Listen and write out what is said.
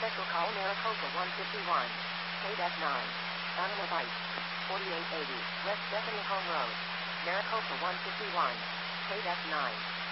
Special call Maricopa 151. KDF 9. Animal Bite. 4880. West Stephanie Home Road. Maricopa 151. KDF 9.